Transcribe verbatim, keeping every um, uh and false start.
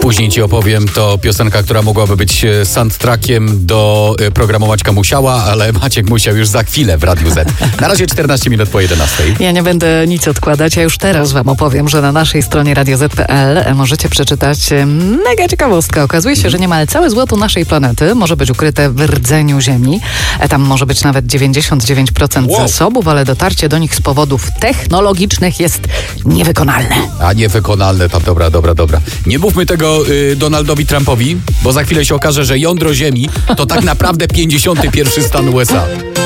później ci opowiem. To piosenka, która mogłaby być soundtrackiem do programu Maćka Musiała, ale Maciek Musiał już za chwilę w Radiu Z. Na razie czternaście minut po jedenastej. Ja nie będę nic odkładać. Ja już teraz wam opowiem, że na naszej stronie radio zet kropka pe el możecie przeczytać mega ciekawostkę. Okazuje się, że niemal całe złoto naszej planety może być ukryte w rdzeniu Ziemi. Tam może być nawet dziewięćdziesiąt dziewięć procent wow. zasobów, ale dotarcie do nich z powodów technologicznych jest niewykonalne. A niewykonalne, tam dobra, dobra, dobra. Nie mówmy tego y, Donaldowi Trumpowi, bo za chwilę się okaże, że jądro Ziemi to tak naprawdę pięćdziesiąty pierwszy stan U S A.